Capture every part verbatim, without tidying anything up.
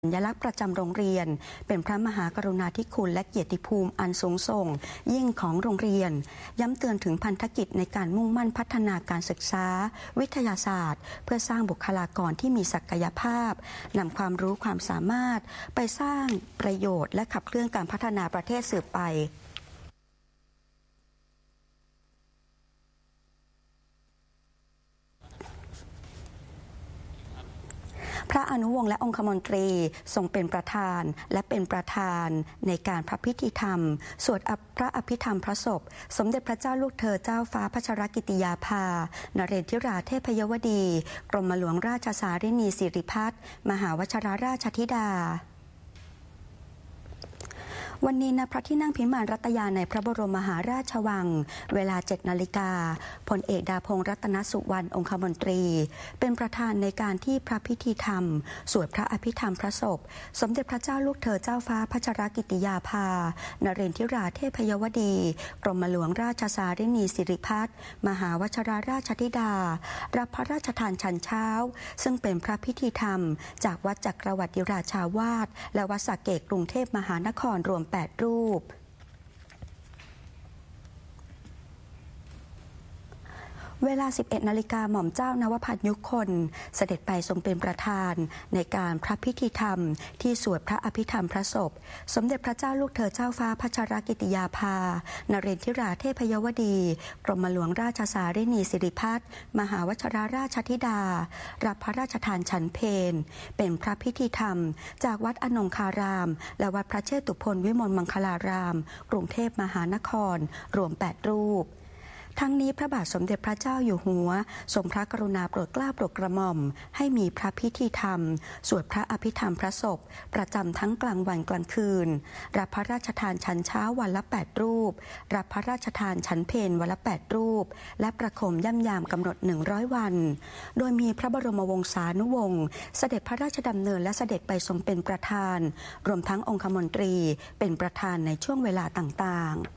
สัญลักษณ์ประจำโรงเรียนเป็นพระมหากรุณาธิคุณและเกียรติภูมิอันสูงส่งยิ่งของโรงเรียนย้ำเตือนถึงพันธกิจในการมุ่งมั่นพัฒนาการศึกษาวิทยาศาสตร์เพื่อสร้างบุคลากรที่มีศักยภาพนำความรู้ความสามารถไปสร้างประโยชน์และขับเคลื่อนการพัฒนาประเทศสืบไปพระอนุวงศ์และองคมนตรีทรงเป็นประธานและเป็นประธานในการพระพิธีธรรมสวดพระอภิธรรมพระศพสมเด็จพระเจ้าลูกเธอเจ้าฟ้าพัชรกิติยาภานเรศธิราเทพยวดีกรมหลวงราชสารินีสิริพัฒน์มหาวชิรราชธิดาวันนี้ณพระที่นั่งพิมานรัตยาในพระบรมมหาราชวังเวลา เจ็ดนาฬิกาพลเอกดาพงษ์รัตนสุวรรณองคมนตรีเป็นประธานในการที่พระพิธีธรรมสวดพระอภิธรรมพระศพสมเด็จพระเจ้าลูกเธอเจ้าฟ้าพัชรกิติยาภานเรศธิราเทพยวดีกรมหลวงราชสารินีสิริพัฒน์มหาวชิรราชธิดารับพระราชทานฉันเช้าซึ่งเป็นพระพิธีธรรมจากวัดจักรวรรดิราชาวาสและวัดสระเกษกรุงเทพมหานครรวมแปดรูปเวลา สิบเอ็ดนาฬิกาหม่อมเจ้านวพันธ์ยุคนเสด็จไปทรงเป็นประธานในการพระพิธีธรรมที่สวดพระอภิธรรมพระศพสมเด็จพระเจ้าลูกเธอเจ้าฟ้าพัชรกิติยาภานเรศธิราเทพยวดีกรมหลวงราชสารินีสิริพัฒน์มหาวชิรราชธิดารับพระราชทานฉันเพลเป็นพระพิธีธรรมจากวัดอนงคารามและวัดพระเชตุพนวิมลมังคลารามกรุงเทพมหานครรวมแปดรูปทั้งนี้พระบาทสมเด็จพระเจ้าอยู่หัวทรงพระกรุณาโปรดเกล้าโปรดกระหม่อมให้มีพระพิธีธรรมสวดพระอภิธรรมพระศพประจำทั้งกลางวันกลางคืนรับพระราชทานฉันเช้าวันละแปดรูปรับพระราชทานฉันเพลวันละแปดรูปและประคมย่ำยามกำหนดหนึ่งร้อยวันโดยมีพระบรมวงศานุวงศ์เสด็จพระราชดำเนินและเสด็จไปทรงเป็นประธานรวมทั้งองคมนตรีเป็นประธานในช่วงเวลาต่างๆ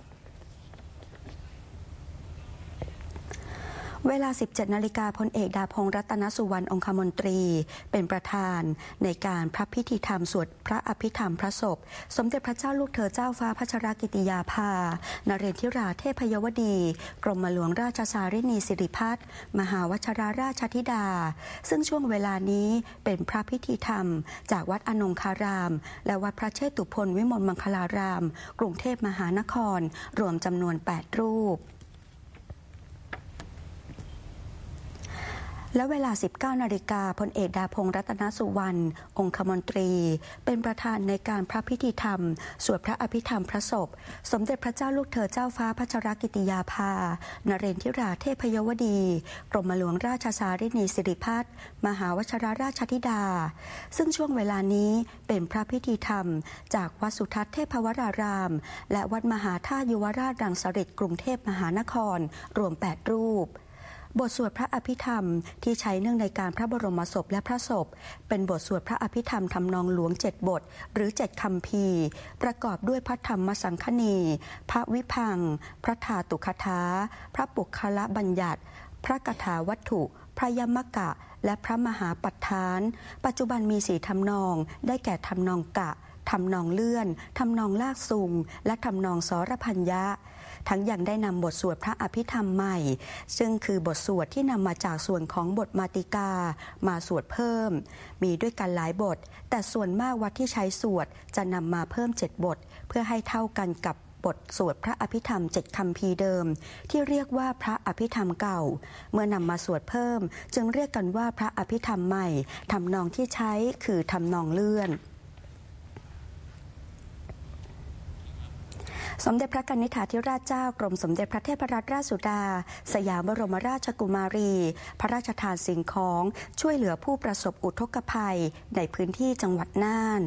เวลา สิบเจ็ดนาฬิกาพลเอกดาพงษ์รัตนสุวรรณองคมนตรีเป็นประธานในการพระพิธีธรรมสวดพระอภิธรรมพระศพสมเด็จพระเจ้าลูกเธอเจ้าฟ้าพัชรกิติยาภานเรศธิราเทพยวดีกรมหลวงราชสารินีสิริพัฒน์มหาวชิรราชธิดาซึ่งช่วงเวลานี้เป็นพระพิธีธรรมจากวัดอนงคารามและวัดพระเชตุพนวิมลมังคลารามกรุงเทพมหานครรวมจำนวนแปดรูปและเวลา สิบเก้านาฬิกาพลเอกดาพงษ์รัตนสุวรรณองคมนตรีเป็นประธานในการพระพิธีธรรมสวดพระอภิธรรมพระศพสมเด็จพระเจ้าลูกเธอเจ้าฟ้าพัชรกิติยาภานเรศธิราเทพยวดีกรมหลวงราชสารินีสิริพัฒน์มหาวชิรราชธิดาซึ่งช่วงเวลานี้เป็นพระพิธีธรรมจากวัดสุทัศน์เทพวรารามและวัดมหาธาตุยุวราชรังสฤษฎ์กรุงเทพมหานครรวมแปดรูปบทสวดพระอภิธรรมที่ใช้เนื่องในการพระบรมศพและพระศพเป็นบทสวดพระอภิธรรมทำนองหลวงเจ็ดบทหรือเจ็ดคัมภีร์ประกอบด้วยพระธรรมสังคณีพระวิพังค์พระธาตุคถาพระปุคละบัญญัติพระกถาวัตถุพระยมกะและพระมหาปัฏฐานปัจจุบันมีสี่ทำนองได้แก่ทำนองกะทำนองเลื่อนทำนองลากซุงและทำนองสรพัญญะทั้งยังได้นำบทสวดพระอภิธรรมใหม่ซึ่งคือบทสวดที่นำมาจากส่วนของบทมาติกามาสวดเพิ่มมีด้วยกันหลายบทแต่ส่วนมากวัดที่ใช้สวดจะนำมาเพิ่มเจ็ดบทเพื่อให้เท่ากันกับบทสวดพระอภิธรรมเจ็ดคัมภีร์เดิมที่เรียกว่าพระอภิธรรมเก่าเมื่อนำมาสวดเพิ่มจึงเรียกกันว่าพระอภิธรรมใหม่ทำนองที่ใช้คือทำนองเลื่อนสมเด็จพระกนิษฐาธิราชเจ้ากรมสมเด็จพระเทพรัตนราชสุดาสยามบรมราชกุมารีพระราชทานสิ่งของช่วยเหลือผู้ประสบอุทกภัยในพื้นที่จังหวัดน่าน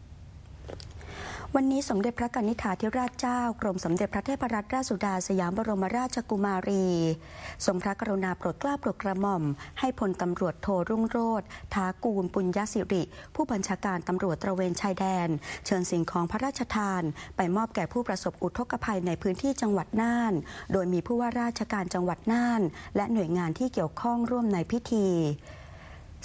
วันนี้สมเด็จพระกนิษฐาธิราชเจ้ากรมสมเด็จพระเทพรัตนราชสุดาสยามบรมราชกุมารีทรงพระกรุณาโปรดเกล้าโปรดกระหม่อมให้พลตำรวจโทรุ่งโรจน์ถากูลปุญญสิริผู้บัญชาการตำรวจตระเวนชายแดนเชิญสิ่งของพระราชทานไปมอบแก่ผู้ประสบอุทกภัยในพื้นที่จังหวัดน่านโดยมีผู้ว่าราชการจังหวัดน่านและหน่วยงานที่เกี่ยวข้องร่วมในพิธี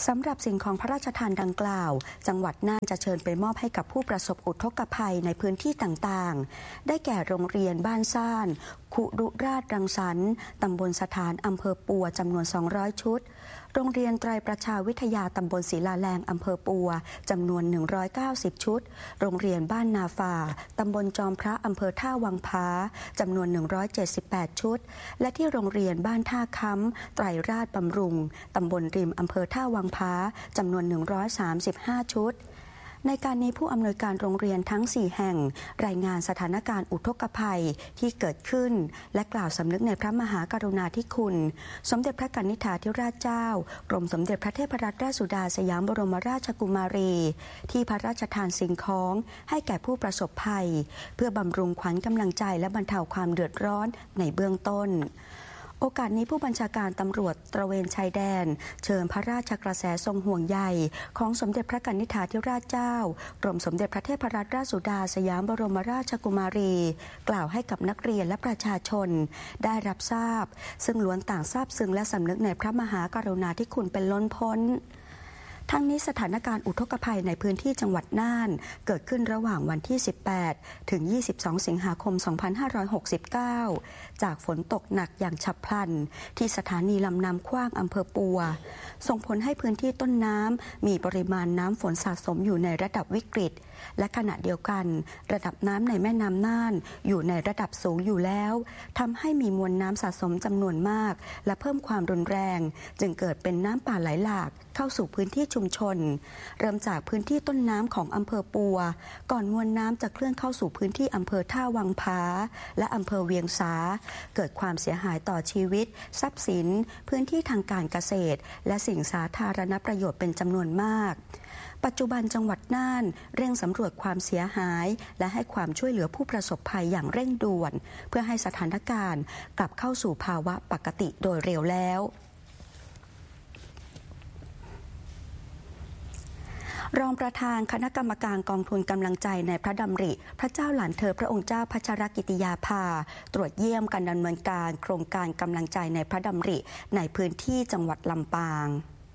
สำหรับสิ่งของพระราชทานดังกล่าวจังหวัดน่านจะเชิญไปมอบให้กับผู้ประสบอุทกภัยในพื้นที่ต่างๆได้แก่โรงเรียนบ้านซ่านคุรุราชรังสรรค์ตำบลสถานอำเภอปัวจำนวนสองร้อยชุดโรงเรียนไตรประชาวิทยาตำบลศรีลาแรงอำเภอปัวจำนวนหนึ่งร้อยเก้าสิบชุดโรงเรียนบ้านนาฟาตำบลจอมพระอำเภอท่าวังผาจำนวนหนึ่งร้อยเจ็ดสิบแปดชุดและที่โรงเรียนบ้านท่าค้ำไตรราชบำรุงตำบลริมอำเภอท่าวังผาจำนวนหนึ่งร้อยสามสิบห้าชุดในการนี้ผู้อำนวยการโรงเรียนทั้งสี่แห่งรายงานสถานการณ์อุทกภัยที่เกิดขึ้นและกล่าวสำนึกในพระมหากรุณาธิคุณสมเด็จพระกนิษฐาธิราชเจ้ากรมสมเด็จพระเทพรัตนราชสุดาสยามบรมราชกุมารีที่พระราชทานสิ่งของให้แก่ผู้ประสบภัยเพื่อบำรุงขวัญกำลังใจและบรรเทาความเดือดร้อนในเบื้องต้นโอกาสนี้ผู้บัญชาการตำรวจตระเวนชายแดนเชิญพระราชกระแสทรงห่วงใยของสมเด็จพระกนิษฐาธิราชเจ้ากรมสมเด็จพระเทพรัตนราชสุดาสยามบรมราชกุมารีกล่าวให้กับนักเรียนและประชาชนได้รับทราบซึ่งล้วนต่างซาบซึ้งและสำนึกในพระมหากรุณาธิคุณเป็นล้นพ้นทั้งนี้สถานการณ์อุทกภัยในพื้นที่จังหวัดน่านเกิดขึ้นระหว่างวันที่สิบแปดถึงยี่สิบสองสิงหาคมสองพันห้าร้อยหกสิบเก้าจากฝนตกหนักอย่างฉับพลันที่สถานีลำน้ำขว้างอำเภอปัวส่งผลให้พื้นที่ต้นน้ำมีปริมาณน้ำฝนสะสมอยู่ในระดับวิกฤตและขณะเดียวกันระดับน้ำในแม่น้ำน่านอยู่ในระดับสูงอยู่แล้วทำให้มีมวลน้ำสะสมจำนวนมากและเพิ่มความรุนแรงจึงเกิดเป็นน้ำป่าไหลหลากเข้าสู่พื้นที่ชุมชนเริ่มจากพื้นที่ต้นน้ำของอำเภอปัวก่อนมวลน้ำจะเคลื่อนเข้าสู่พื้นที่อำเภอท่าวังผาและอำเภอเวียงสาเกิดความเสียหายต่อชีวิตทรัพย์สินพื้นที่ทางการเกษตรและสิ่งสาธารณประโยชน์เป็นจำนวนมากปัจจุบันจังหวัดน่านเร่งสำรวจความเสียหายและให้ความช่วยเหลือผู้ประสบภัยอย่างเร่งด่วนเพื่อให้สถานการณ์กลับเข้าสู่ภาวะปกติโดยเร็วแล้วรองประธานคณะกรรมการกองทุนกำลังใจในพระดำริพระเจ้าหลานเธอพระองค์เจ้าพัชรกิติยาภาตรวจเยี่ยมการดำเนินการโครงการกำลังใจในพระดำริในพื้นที่จังหวัดลำปาง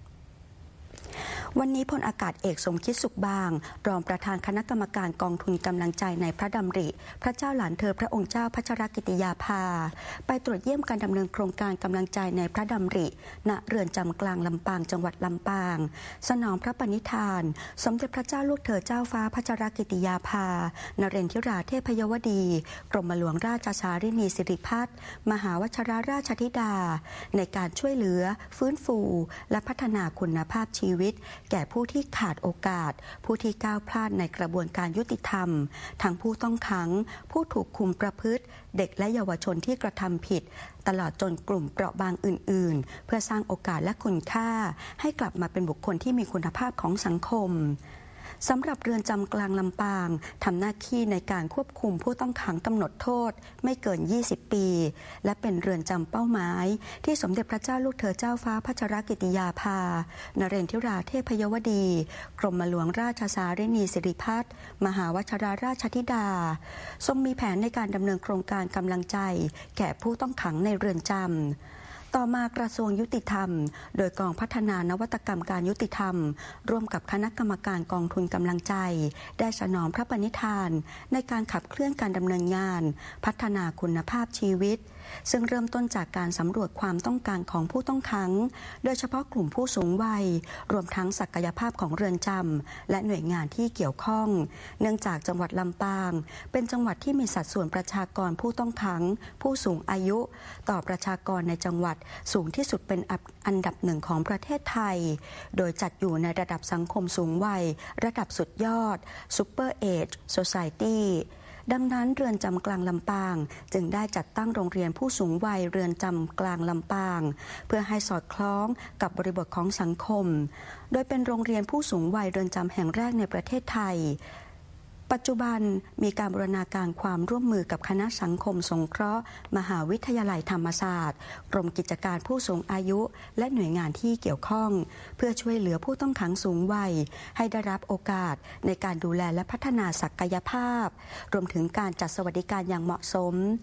วันนี้พลอากาศเอกสมคิดสุขบางรองประธานคณะกรรมการกองทุนกำลังใจในพระดำริพระเจ้าหลานเธอพระองค์เจ้าพัชรกิติยาภาไปตรวจเยี่ยมการดำเนินโครงการกำลังใจในพระดำริณเรือนจำกลางลำปางจังหวัดลำปางสนองพระปณิธานสมเด็จพระเจ้าลูกเธอเจ้าฟ้าพัชรกิติยาภานเรนทิราเทพยวดีกรมหลวงราชชารินีสิริพัฒน์มหาวชิราราชธิดาในการช่วยเหลือฟื้นฟูและพัฒนาคุณภาพชีวิตแก่ผู้ที่ขาดโอกาสผู้ที่ก้าวพลาดในกระบวนการยุติธรรมทั้งผู้ต้องขังผู้ถูกคุมประพฤติเด็กและเยาวชนที่กระทำผิดตลอดจนกลุ่มเปราะบางอื่นๆเพื่อสร้างโอกาสและคุณค่าให้กลับมาเป็นบุคคลที่มีคุณภาพของสังคมสำหรับเรือนจำกลางลำปางทำหน้าที่ในการควบคุมผู้ต้องขังกำหนดโทษไม่เกินยี่สิบปีและเป็นเรือนจำเป้าหมายที่สมเด็จพระเจ้าลูกเธอเจ้าฟ้าพัชรกิติยาภานเรนทิราเทพยวดีกรมหลวงราชสารินีสิริพัฒน์มหาวชิราราชธิดาทรงมีแผนในการดำเนินโครงการกำลังใจแก่ผู้ต้องขังในเรือนจำต่อมากระทรวงยุติธรรมโดยกองพัฒนานวัตกรรมการยุติธรรมร่วมกับคณะกรรมการกองทุนกำลังใจได้สนองพระปณิธานในการขับเคลื่อนการดำเนินงานพัฒนาคุณภาพชีวิตซึ่งเริ่มต้นจากการสำรวจความต้องการของผู้ต้องขังโดยเฉพาะกลุ่มผู้สูงวัยรวมทั้งศักยภาพของเรือนจำและหน่วยงานที่เกี่ยวข้องเนื่องจากจังหวัดลำปางเป็นจังหวัดที่มีสัดส่วนประชากรผู้ต้องขังผู้สูงอายุต่อประชากรในจังหวัดสูงที่สุดเป็นอันดับหนึ่งของประเทศไทยโดยจัดอยู่ในระดับสังคมสูงวัยระดับสุดยอด Super Age Societyดังนั้นเรือนจำกลางลำปางจึงได้จัดตั้งโรงเรียนผู้สูงวัยเรือนจำกลางลำปางเพื่อให้สอดคล้องกับบริบทของสังคมโดยเป็นโรงเรียนผู้สูงวัยเรือนจำแห่งแรกในประเทศไทยปัจจุบันมีการบูรณาการความร่วมมือกับคณะสังคมสงเคราะห์มหาวิทยาลัยธรรมศาสตร์กรมกิจการผู้สูงอายุและหน่วยงานที่เกี่ยวข้องเพื่อช่วยเหลือผู้ต้องขังสูงวัยให้ได้รับโอกาสในการดูแลและพัฒนาศักยภาพรวมถึงการจัดสวัสดิการอย่างเหมาะสม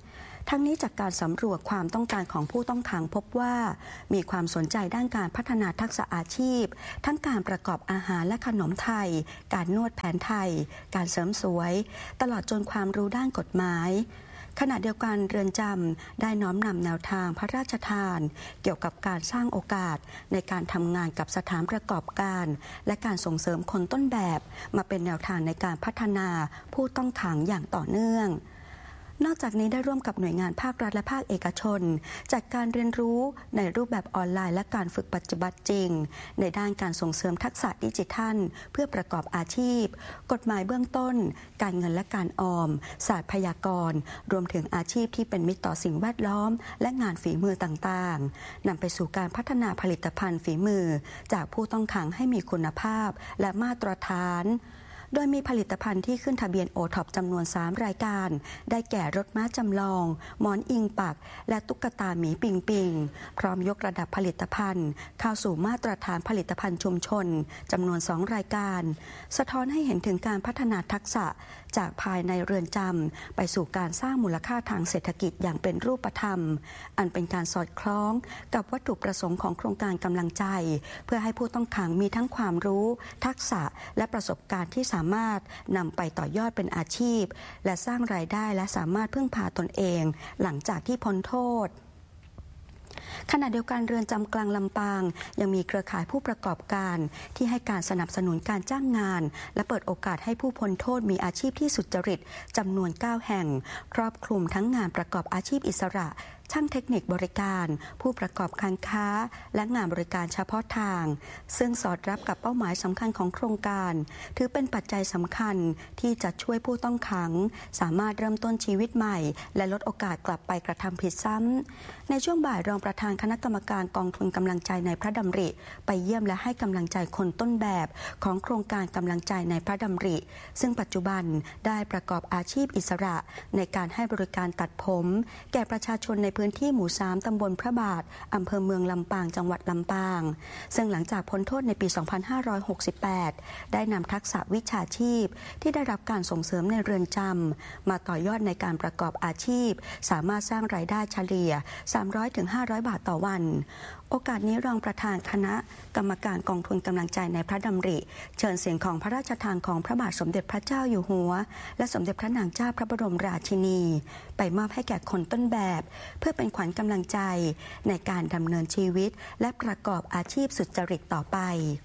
ทั้งนี้จากการสำรวจความต้องการของผู้ต้องขังพบว่ามีความสนใจด้านการพัฒนาทักษะอาชีพทั้งการประกอบอาหารและขนมไทยการนวดแผนไทยการเสริมสวยตลอดจนความรู้ด้านกฎหมายขณะเดียวกันเรือนจำได้น้อมนำแนวทางพระราชทานเกี่ยวกับการสร้างโอกาสในการทำงานกับสถานประกอบการและการส่งเสริมคนต้นแบบมาเป็นแนวทางในการพัฒนาผู้ต้องขังอย่างต่อเนื่องนอกจากนี้ได้ร่วมกับหน่วยงานภาครัฐและภาคเอกชนจัดการเรียนรู้ในรูปแบบออนไลน์และการฝึกปฏิบัติจริงในด้านการส่งเสริมทักษะดิจิทัลเพื่อประกอบอาชีพกฎหมายเบื้องต้นการเงินและการออมศาสตร์พยากรณ์รวมถึงอาชีพที่เป็นมิตรต่อสิ่งแวดล้อมและงานฝีมือต่างๆนำไปสู่การพัฒนาผลิตภัณฑ์ฝีมือจากผู้ต้องขังให้มีคุณภาพและมาตรฐานโดยมีผลิตภัณฑ์ที่ขึ้นทะเบียนโอท็อปจำนวนสามรายการได้แก่รถม้าจำลองหมอนอิงปักและตุ๊กตาหมีปิงปิงพร้อมยกระดับผลิตภัณฑ์เข้าสู่มาตรฐานผลิตภัณฑ์ชุมชนจำนวนสองรายการสะท้อนให้เห็นถึงการพัฒนาทักษะจากภายในเรือนจำไปสู่การสร้างมูลค่าทางเศรษฐกิจอย่างเป็นรูปธรรมอันเป็นการสอดคล้องกับวัตถุประสงค์ของโครงการกำลังใจเพื่อให้ผู้ต้องขังมีทั้งความรู้ทักษะและประสบการณ์ที่สามารถนำไปต่อยอดเป็นอาชีพและสร้างรายได้และสามารถพึ่งพาตนเองหลังจากที่พ้นโทษขณะเดียวกันเรือนจำกลางลำปางยังมีเครือข่ายผู้ประกอบการที่ให้การสนับสนุนการจ้างงานและเปิดโอกาสให้ผู้พ้นโทษมีอาชีพที่สุจริตจำนวนเก้าแห่งครอบคลุมทั้งงานประกอบอาชีพอิสระช่างเทคนิคบริการผู้ประกอบการค้าและงานบริการเฉพาะทางซึ่งสอดรับกับเป้าหมายสำคัญของโครงการถือเป็นปัจจัยสำคัญที่จะช่วยผู้ต้องขังสามารถเริ่มต้นชีวิตใหม่และลดโอกาสกลับไปกระทำผิดซ้ำในช่วงบ่ายรองประธานคณะกรรมการกองทุนกำลังใจในพระดำริไปเยี่ยมและให้กำลังใจคนต้นแบบของโครงการกำลังใจในพระดำริซึ่งปัจจุบันได้ประกอบอาชีพอิสระในการให้บริการตัดผมแก่ประชาชนในพื้นที่หมู่สามตำบลพระบาทอำเภอเมืองลำปางจังหวัดลำปางซึ่งหลังจากพ้นโทษในปี สองพันห้าร้อยหกสิบแปด ได้นำทักษะวิชาชีพที่ได้รับการส่งเสริมในเรือนจำมาต่อยอดในการประกอบอาชีพสามารถสร้างรายได้เฉลี่ย สามร้อยถึงห้าร้อย บาทต่อวันโอกาสนี้รองประธานคณะกรรมการกองทุนกำลังใจในพระดำริเชิญเสียงของพระราชทานของพระบาทสมเด็จพระเจ้าอยู่หัวและสมเด็จพระนางเจ้าพระบรมราชินีไปมอบให้แก่คนต้นแบบเพื่อเป็นขวัญกำลังใจในการดำเนินชีวิตและประกอบอาชีพสุจริตต่อไป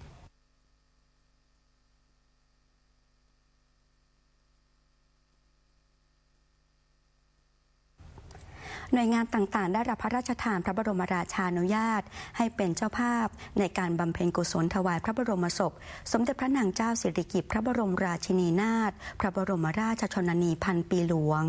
หน่วยงานต่างๆได้รับพระราชทานพระบรมราชานุญาตให้เป็นเจ้าภาพในการบำเพ็ญกุศลถวายพระบรมศพสมเด็จพระนางเจ้าสิริกิติ์พระบรมราชินีนาถพระบรมราชชนนีพันปีหลวง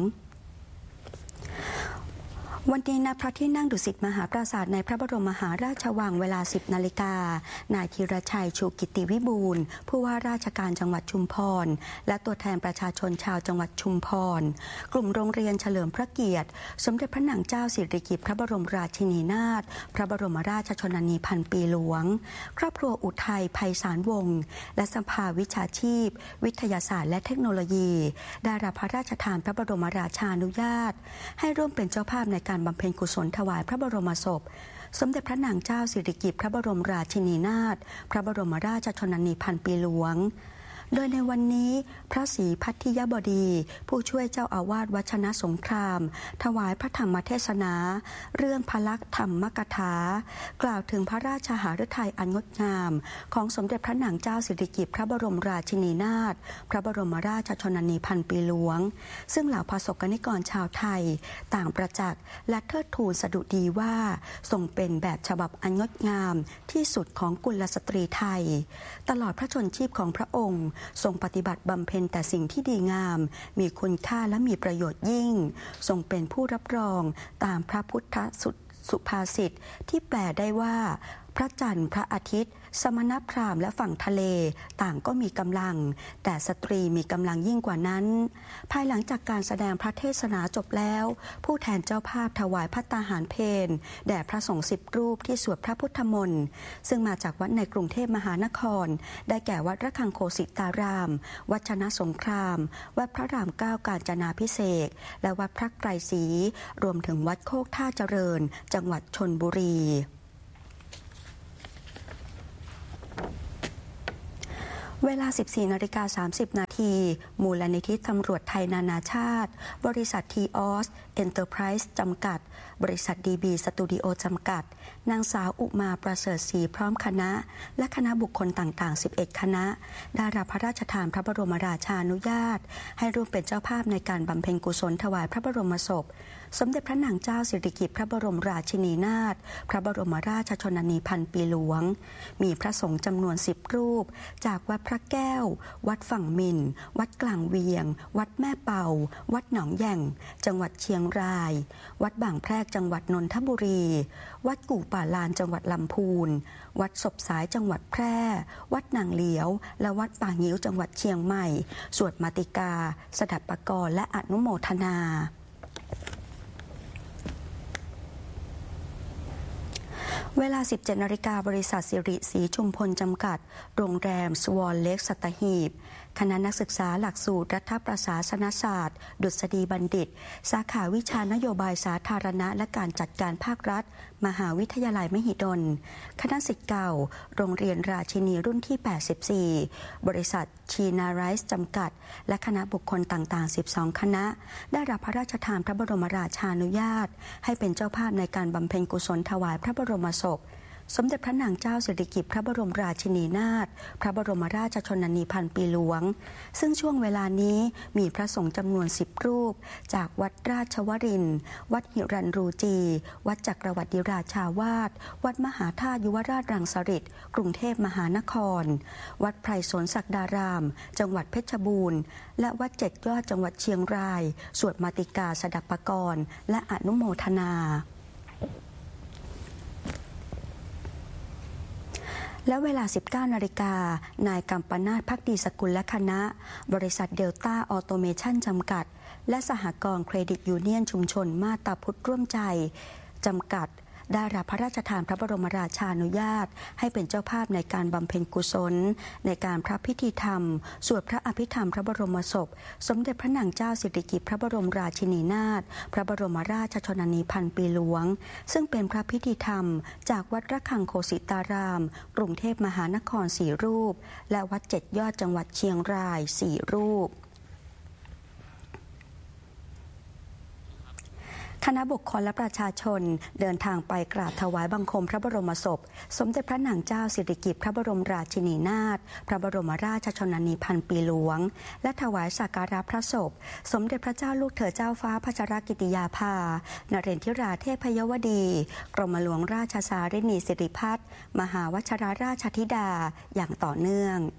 วันนี้ณพระที่นั่งดุสิตมหาปราสาทในพระบรมมหาราชวังเวลา สิบ นาฬิกานายธีรชัยชูกิติวิบูลย์ผู้ว่าราชการจังหวัดชุมพรและตัวแทนประชาชนชาวจังหวัดชุมพรกลุ่มโรงเรียนเฉลิมพระเกียรติสมเด็จพระนางเจ้าสิริกิติ์พระบรมราชินีนาถพระบรมราชชนนีพันปีหลวงครอบครัวอุทัยไพศาลวงศ์และสภาวิชาชีพวิทยาศาสตร์และเทคโนโลยีได้รับพระราชทานพระบรมราชานุญาตให้ร่วมเป็นเจ้าภาพในการบำเพ็ญกุศลถวายพระบรมศพสมเด็จพระนางเจ้าสิริกิติ์พระบรมราชินีนาถพระบรมราชชนนีพันปีหลวงโดยในวันนี้พระศรีพัทธิยบดีผู้ช่วยเจ้าอาวาสวัดชนะสงครามถวายพระธรรมเทศนาเรื่องพระลักษณ์ธรรมกถากล่าวถึงพระราชหฤทัยอันงดงามของสมเด็จพระนางเจ้าสิริกิติ์พระบรมราชินีนาถพระบรมราชชนนีพันปีหลวงซึ่งเหล่าประสบกนิกรชาวไทยต่างประจักษ์และเทิดทูนสดุดีว่าทรงเป็นแบบฉบับอันงดงามที่สุดของกุลสตรีไทยตลอดพระชนชีพของพระองค์ทรงปฏิบัติบำเพ็ญแต่สิ่งที่ดีงามมีคุณค่าและมีประโยชน์ยิ่งทรงเป็นผู้รับรองตามพระพุทธสุภาษิตที่แปลได้ว่าพระจันทร์พระอาทิตย์สมณพราหมณ์และฝั่งทะเลต่างก็มีกำลังแต่สตรีมีกำลังยิ่งกว่านั้นภายหลังจากการแสดงพระเทศนาจบแล้วผู้แทนเจ้าภาพถวายภัตตาหารเพลแด่พระสงฆ์สิบรูปที่สวดพระพุทธมนต์ซึ่งมาจากวัดในกรุงเทพมหานครได้แก่วัดระฆังโคสิตารามวัดชนะสงครามวัดพระรามเก้ากาญจนาภิเษกและวัดพระไกรศรีรวมถึงวัดโคกท่าเจริญจังหวัดชลบุรีเวลา สิบสี่นาฬิกาสามสิบนาทีมูลนิธิตำรวจไทยนานาชาติบริษัททีออสเอ็นเตอร์ไพรส์จำกัดบริษัทดีบีสตูดิโอจำกัดนางสาวอุมาประเสริฐศรีพร้อมคณะและคณะบุคคลต่างๆสิบเอ็ดคณะได้รับพระราชทานพระบรมราชานุญาตให้ร่วมเป็นเจ้าภาพในการบำเพ็ญกุศลถวายพระบรมศพสมเด็จพระนางเจ้าสิริกิติ์พระบรมราชินีนาถพระบรมราชชนนีพันปีหลวงมีพระสงฆ์จำนวนสิบรูปจากวัดพระแก้ววัดฝั่งมินวัดกลางเวียงวัดแม่เป่าวัดหนองแย่งจังหวัดเชียงรายวัดบางแพรกจังหวัดนนทบุรีวัดกู่ป่าลานจังหวัดลำพูนวัดศพสายจังหวัดแพร่วัดนางเหลียวและวัดป่างิ้วจังหวัดเชียงใหม่สวดมาติกาสดับปกรณ์และอนุโมทนาเวลา สิบเจ็ดนาฬิกาบริษัทสิริศรีชุมพลจำกัดโรงแรมสวอนเล็กสัตหีบคณะนักศึกษาหลักสูตรรัฐประศาสนศาสตร์ดุษฎีบัณฑิตสาขาวิชานโยบายสาธารณะและการจัดการภาครัฐมหาวิทยาลัยมหิดลคณะศิษย์เก่าโรงเรียนราชินีรุ่นที่แปดสิบสี่บริษัทชีนาไรส์จำกัดและคณะบุคคลต่างๆสิบสองคณะได้รับพระราชทานพระบรมราชานุญาตให้เป็นเจ้าภาพในการบำเพ็ญกุศลถวายพระบรมศพสมเด็จพระนางเจ้าสิริกิติ์พระบรมราชินีนาถพระบรมราชชนนีพันปีหลวงซึ่งช่วงเวลานี้มีพระสงฆ์จำนวนสิบรูปจากวัดราชวรินทร์วัดหิรันรูจีวัดจักรวรรดิราชาวาสวัดมหาธาตุยุวราชรังสฤษฎ์กรุงเทพมหานครวัดไพรสนศักดารามจังหวัดเพชรบูรณ์และวัดเจ็ดยอดจังหวัดเชียงรายสวดมาติกาสดับปกรณ์และอนุโมทนาและเวลา สิบเก้านาฬิกานายกัมปนาทภักดีสกุลและคณะบริษัทเดลต้าออโตเมชั่นจำกัดและสหกรณ์เครดิตยูเนียนชุมชนมาตาพุทธร่วมใจจำกัดได้รับพระราชทานพระบรมราชานุญาตให้เป็นเจ้าภาพในการบำเพ็ญกุศลในการพระพิธีธรรมสวดพระอภิธรรมพระบรมศพสมเด็จพระนางเจ้าสิริกิติ์พระบรมราชินีนาถพระบรมราชชนนีพันปีหลวงซึ่งเป็นพระพิธีธรรมจากวัดระฆังโคสิตารามกรุงเทพมหานครสี่รูปและวัดเจ็ดยอดจังหวัดเชียงรายสี่รูปคณะบุคคลและประชาชนเดินทางไปกราบถวายบังคมพระบรมศพสมเด็จพระนางเจ้าสิริกิติ์พระบรมราชินีนาถพระบรมราชชนนีพันปีหลวงและถวายสักการะพระศพสมเด็จพระเจ้าลูกเธอเจ้าฟ้าพัชรกิติยาภานเรนทิราเทพยวดีกรมหลวงราชสารินีสิริพัฒน์มหาวชิรราชธิดาอย่างต่อเนื่อง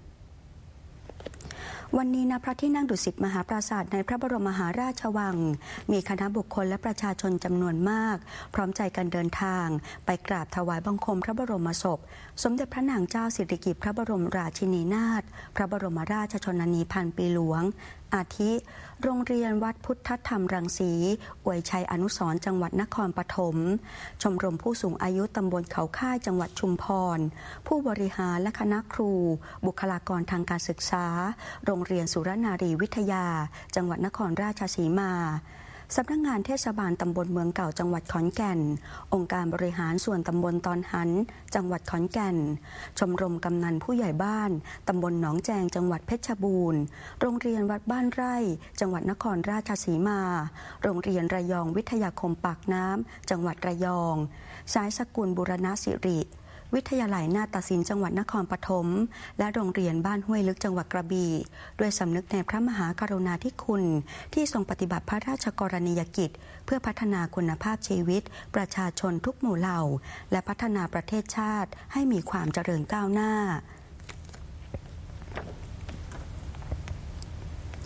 วันนี้ณพระที่นั่งดุสิตมหาปราสาทในพระบรมมหาราชวังมีคณะบุคคลและประชาชนจำนวนมากพร้อมใจกันเดินทางไปกราบถวายบังคมพระบรมศพสมเด็จพระนางเจ้าสิริกิติ์พระบรมราชินีนาถพระบรมราชชนนีพันปีหลวงอาทิโรงเรียนวัดพุทธธรรมรังสีอวยชัยอนุสรณ์จังหวัดนครปฐมชมรมผู้สูงอายุตำบลเขาค่ายจังหวัดชุมพรผู้บริหารและคณะครูบุคลากรทางการศึกษาโรงเรียนสุรนารีวิทยาจังหวัดนครราชสีมาสำนักงานเทศบาลตำบลเมืองเก่าจังหวัดขอนแก่นองค์การบริหารส่วนตำบลตอนหันจังหวัดขอนแก่นชมรมกำนันผู้ใหญ่บ้านตำบลหนองแจงจังหวัดเพชรบูรณ์โรงเรียนวัดบ้านไร่จังหวัดนครราชสีมาโรงเรียนระยองวิทยาคมปากน้ำจังหวัดระยองสายสกุลบุรณสิริวิทยาลัยนาฏศิลป์จังหวัดนครปฐมและโรงเรียนบ้านห้วยลึกจังหวัดกระบี่ด้วยสำนึกในพระมหากรุณาธิคุณที่ทรงปฏิบัติพระราชกรณียกิจเพื่อพัฒนาคุณภาพชีวิตประชาชนทุกหมู่เหล่าและพัฒนาประเทศชาติให้มีความเจริญก้าวหน้า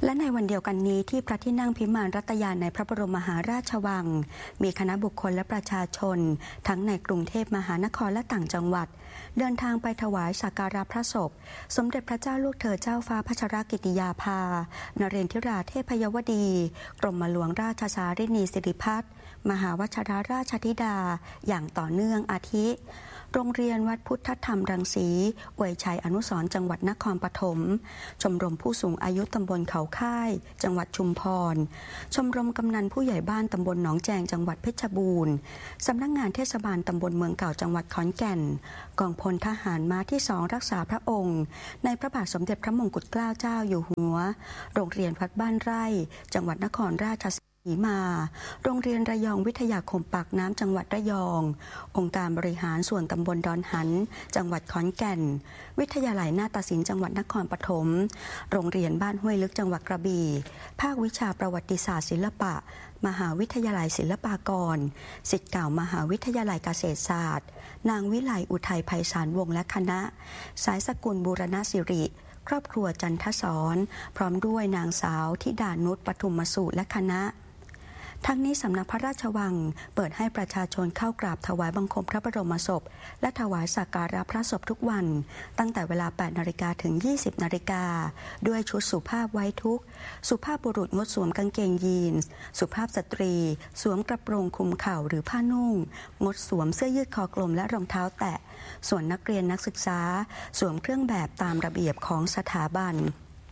และในวันเดียวกันนี้ที่พระที่นั่งพิมานรัตยาในพระบรมมหาราชวังมีคณะบุคคลและประชาชนทั้งในกรุงเทพมหานครและต่างจังหวัดเดินทางไปถวายสักการะพระศพสมเด็จพระเจ้าลูกเธอเจ้าฟ้าพัชรกิติยาภานเรนทิราเทพยวดีกรมหลวงราชสารินีสิริพัฒน์มหาวชิรราชธิดาอย่างต่อเนื่องอาทิโรงเรียนวัดพุทธธรรมรังสีอวยชัยอนุสรณ์จังหวัดนครปฐมชมรมผู้สูงอายุตำบลเขาค่ายจังหวัดชุมพรชมรมกำนันผู้ใหญ่บ้านตำบลหนองแจงจังหวัดเพชรบูรณ์สำนักงานเทศบาลตำบลเมืองเก่าจังหวัดขอนแก่นกองพลทหารม้าที่สองรักษาพระองค์ในพระบาทสมเด็จพระมงกุฎเกล้าเจ้าอยู่หัวโรงเรียนวัดบ้านไร่จังหวัดนครราชสีมาโรงเรียนระยองวิทยาคมปากน้ำจังหวัดระยององค์การบริหารส่วนตำบลดอนหันจังหวัดขอนแก่นวิทยาลัยนาฏศิลป์จังหวัดนครปฐมโรงเรียนบ้านห้วยลึกจังหวัดกระบี่ภาควิชาประวัติศาสตร์ศิลปะมหาวิทยาลัยศิลปากรศิษย์เก่ามหาวิทยาลัยเกษตรศาสตร์นางวิไลอุทัยไพศาลวงศ์และคณะสายสกุลบูรณสิริครอบครัวจันทศรพร้อมด้วยนางสาวธิดานุชปทุมสูตรและคณะทั้งนี้สำนักพระราชวังเปิดให้ประชาชนเข้ากราบถวายบังคมพระบรมศพและถวายสักการะพระศพทุกวันตั้งแต่เวลา แปดนาฬิกา ถึง ยี่สิบนาฬิกาด้วยชุดสุภาพไว้ทุกข์สุภาพบุรุษงดสวมกางเกงยีนส์สุภาพสตรีสวมกระโปรงคลุมเข่าหรือผ้านุ่งงดสวมเสื้อยืดคอกลมและรองเท้าแตะส่วนนักเรียนนักศึกษาสวมเครื่องแบบตามระเบียบของสถาบัน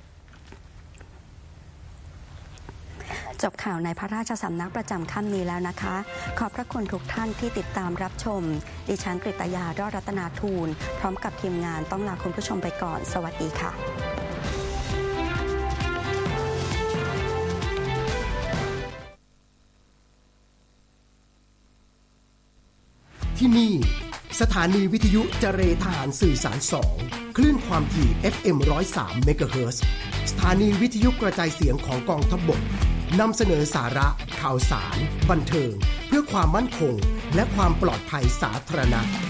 จบข่าวในพระราชสำนักประจำค่ำนี้แล้วนะคะขอบพระคุณทุกท่านที่ติดตามรับชมดิฉันกฤตยารอดรัตนาทูลพร้อมกับทีมงานต้องลาคุณผู้ชมไปก่อนสวัสดีค่ะที่นี่สถานีวิทยุเจเรทหารสื่อสารสองคลื่นความถี่ เอฟ เอ็ม หนึ่งร้อยสาม เมกะเฮิรตซ์สถานีวิทยุกระจายเสียงของกองทัพบกนำเสนอสาระข่าวสารบันเทิงเพื่อความมั่นคงและความปลอดภัยสาธารณะ